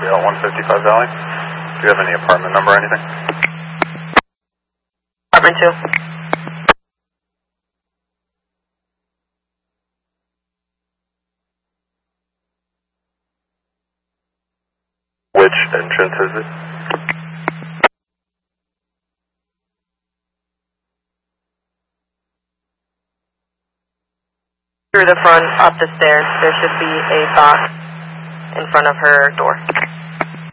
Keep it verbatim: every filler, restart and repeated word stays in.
Gabrielle, one fifty-five Valley. Do you have any apartment number or anything? Apartment two. Which entrance is it? Through the front, up the stairs. There should be a box in front of her door.